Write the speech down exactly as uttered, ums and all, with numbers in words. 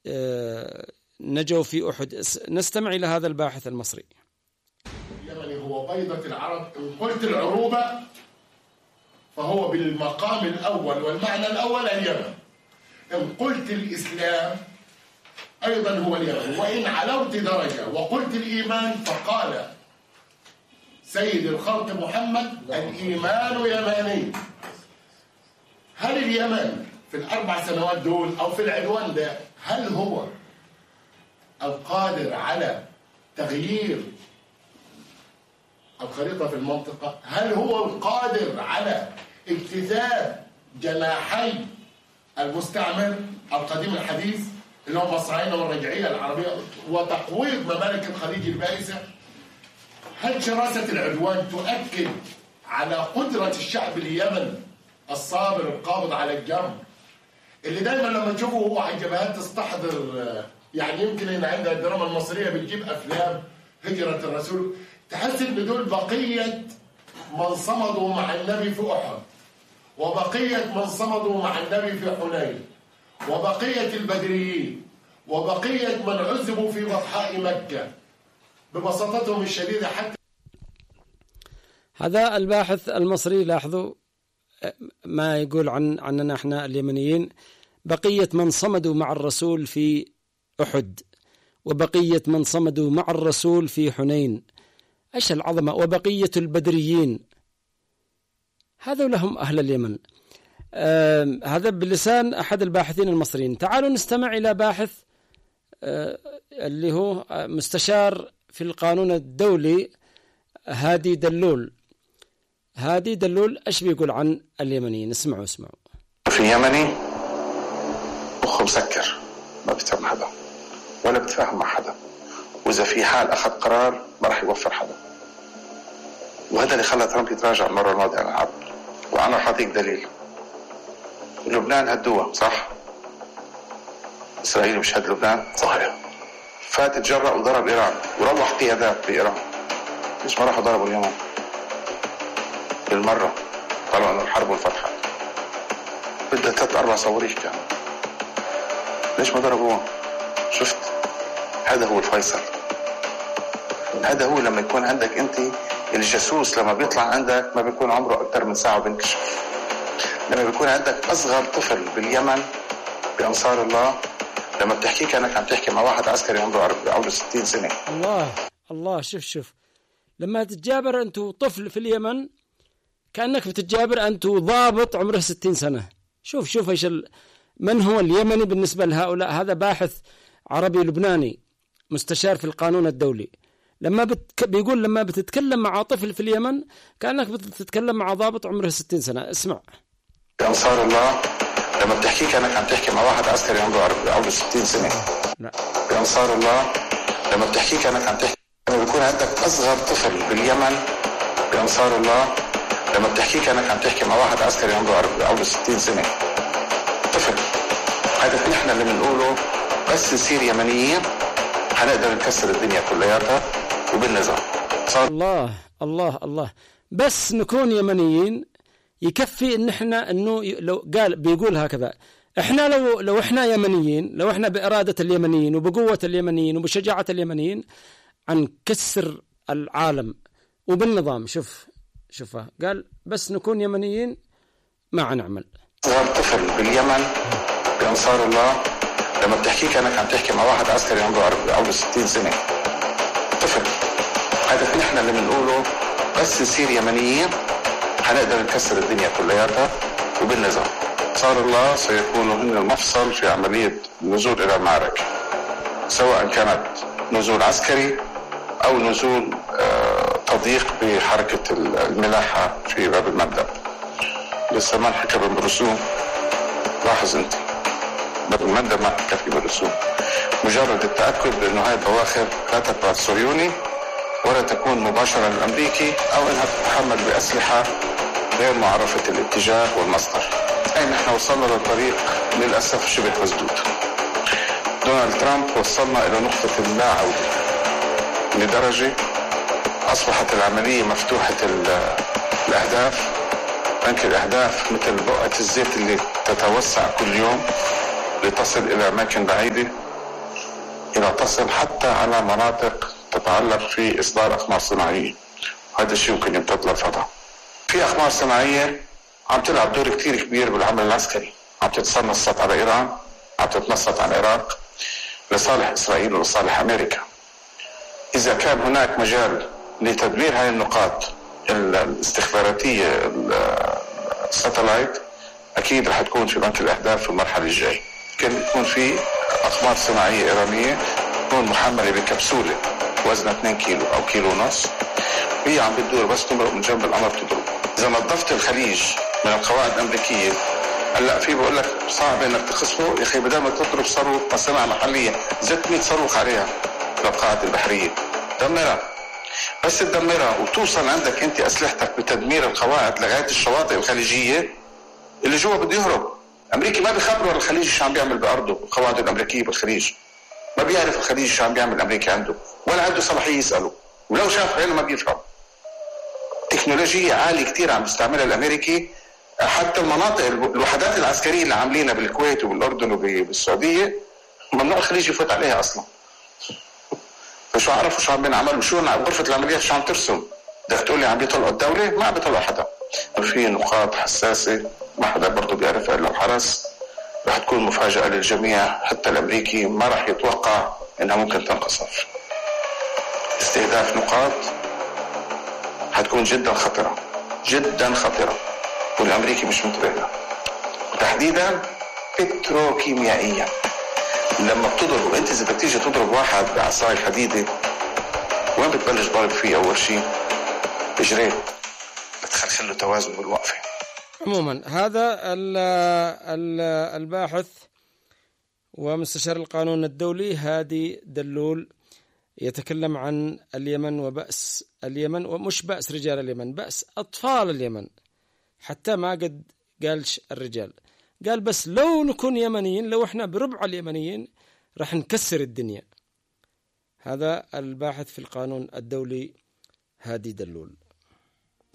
نجوا في أحد. نستمع إلى هذا الباحث المصري. اليمني هو بيضة العرب. إن قلت العروبة فهو بالمقام الأول والمعنى الأول اليمن. إن قلت الإسلام أيضا هو اليمن. وإن علوت درجة وقلت الإيمان فقال سيد الخلق محمد الإيمان يماني. هل اليمن في الأربع سنوات دول أو في العدوان ده هل هو القادر على تغيير الخريطة في المنطقة؟ هل هو القادر على اجتذاب جناحي المستعمر القديم الحديث اللي هم الصهاينة والرجعية العربية وتقويض ممالك الخليج البائسة؟ هل شراسة العدوان تؤكد على قدرة الشعب اليمني الصابر القابض على الجمر اللي دايما لما تشوفه هو على الجبهات تستحضر؟ يعني يمكن ان عندها الدراما المصريه بتجيب افلام هجره الرسول تحس ان دول بقيه من صمدوا مع النبي في احد، وبقيه من صمدوا مع النبي في حنين، وبقيه البدريين، وبقيه من عذبوا في بطحاء مكه ببساطتهم الشديده. حتى هذا الباحث المصري لاحظوا ما يقول عن عننا احنا اليمنيين: بقيه من صمدوا مع الرسول في أحد، وبقية من صمدوا مع الرسول في حنين. ايش العظمة! وبقية البدريين، هذا لهم أهل اليمن. آه هذا بلسان أحد الباحثين المصريين. تعالوا نستمع إلى باحث آه اللي هو مستشار في القانون الدولي هادي دلول. هادي دلول ايش بيقول عن اليمنيين؟ اسمعوا اسمعوا. في يمني مخه مسكر، ما بيفهم حدا ولا بتفاهم مع حدا، واذا في حال اخذ قرار ما راح يوفر حدا. وهذا اللي خلى ترامب يتراجع المره الماضيه عن العرب. وانا راح اعطيك دليل. لبنان هدوها صح؟ اسرائيل مش هد لبنان؟ صحيح. فات تجرأ وضرب ايران وروح قيادات بايران. ليش ما راحوا ضربوا اليمن؟ بالمره طلعوا انه الحرب والفتحه بدها ثلاث اربع صواريخ كان. ليش ما ضربوها؟ شفت؟ هذا هو الفيصل. هذا هو لما يكون عندك انت الجاسوس، لما بيطلع عندك ما بيكون عمره اكثر من ساعه وبنكشف. لما بيكون عندك اصغر طفل باليمن بانصار الله، لما بتحكي كانك عم تحكي مع واحد عسكري عمره عمره ستين سنه. الله الله، شوف شوف لما تتجابر انتو طفل في اليمن كانك بتتجابر انتو ضابط عمره ستين سنه. شوف شوف ايش ال... من هو اليمني بالنسبه لهؤلاء. هذا باحث عربي لبناني مستشار في القانون الدولي. لما بت... بيقول لما بتتكلم مع طفل في اليمن كانك بتتكلم مع ضابط عمره ستين سنه. اسمع. بأنصار الله لما بتحكي كانك عم تحكي مع واحد عسكري عمره عمره ستين سنه. لا. بأنصار الله لما بتحكي كانك عم تحكي لما بيكون عندك اصغر طفل باليمن. بأنصار الله لما بتحكي كانك عم تحكي مع واحد عسكري عمره عمره ستين سنه. طفل. هذا نحن اللي بنقوله بس نصير يمنيين حنقدر نكسر الدنيا كلياتها وبالنظام. الله الله الله، بس نكون يمنيين يكفي ان احنا انه لو قال بيقول هكذا، احنا لو لو احنا يمنيين، لو احنا بإرادة اليمنيين وبقوة اليمنيين وبشجاعة اليمنيين عن كسر العالم وبالنظام. شوف شوفها قال بس نكون يمنيين ما نعمل. صغر طفل باليمن بأنصار الله لما بتحكي كانك عم تحكي مع واحد عسكري عمره عمره ستين سنه. طفل. هذا نحن اللي بنقوله بس نصير يمنيين حنقدر نكسر الدنيا كلياتها وبالنظام. صار الله سيكون هن المفصل في عملية النزول إلى المعركة، سواء كانت نزول عسكري أو نزول آه تضييق بحركة الملاحة في باب المندب. لسه ما انحكى بالرسوم. لاحظ انت باب المندب ما انحكى فيه بالرسوم. مجرد التأكد بأنه هاي البواخر لا تتبع الصهيوني ولا تكون مباشرة للأمريكي أو أنها تتحمل بأسلحة غير معرفة الاتجاه والمصدر. أي نحن وصلنا للطريق للأسف شبه مسدود. دونالد ترامب وصلنا إلى نقطة اللا عودة لدرجة أصبحت العملية مفتوحة الأهداف. بنك الأهداف مثل بقعة الزيت اللي تتوسع كل يوم لتصل إلى أماكن بعيدة. إلى تصل حتى على مناطق تتعلق في إصدار أقمار صناعية. هذا الشيء ممكن يمتد للفضاء. في أقمار صناعية عم تلعب دور كتير كبير بالعمل العسكري، عم تتنصت على إيران، عم تتنصت على العراق لصالح إسرائيل ولصالح أمريكا. إذا كان هناك مجال لتدمير هذه النقاط الاستخباراتية الساتلايت، أكيد رح تكون في بنك الأهداف في المرحلة الجاية. كان يكون في أقمار صناعية إيرانية تكون محملة بكبسولة وزنها اثنين كيلو أو كيلو ونص، هي عم بتدور بس تمرق من جنب القمر بتضرب. إذا نظفت الخليج من القواعد الأمريكية، هلا في بقول لك صعب انك تخصفه يا اخي، بدل ما تضرب صاروخ مصنع محليه زت مية صاروخ عليها للقاعده البحريه، دمرها. بس تدمرها وتوصل عندك انت اسلحتك بتدمير القواعد لغايه الشواطئ الخليجيه، اللي جوا بده يهرب. امريكي ما بيخبروا الخليج شو عم بيعمل بارضه، القواعد الامريكيه بالخليج ما بيعرف الخليج شو عم بيعمل الامريكي عنده، ولا عنده صلاحيه يساله، ولو شاف عينه ما بيفهم. تكنولوجيا عاليه كتير عم بيستعملها الامريكي. حتى المناطق الوحدات العسكريه اللي عاملينها بالكويت وبالاردن وبالسعوديه ممنوع الخليج يفوت عليها اصلا. فشو عرفوا شو عم بينعمل وشو غرفه العمليات شو عم ترسم؟ بدك تقول لي عم بيطلعوا الدوله؟ ما عم بيطلعوا حدا. في نقاط حساسه ما حدا برضه بيعرفها الا الحرس، رح تكون مفاجاه للجميع، حتى الامريكي ما رح يتوقع انها ممكن تنقصف. استهداف نقاط حتكون جدا خطره جدا خطره، والامريكي مش منتبه لها، وتحديدا بتروكيميائيا. لما بتضرب انت، اذا بدك تيجي تضرب واحد بعصايه حديده، وين بتبلش ضرب فيه؟ اول شيء بجريه، بتخلي له توازن بالوقفه. عموما هذا ال ال الباحث ومستشار القانون الدولي هادي دلول يتكلم عن اليمن وبأس اليمن، ومش بأس رجال اليمن، بأس أطفال اليمن. حتى ما قد قالش الرجال، قال بس لو نكون يمنيين، لو احنا بربع اليمنيين راح نكسر الدنيا. هذا الباحث في القانون الدولي هادي دلول.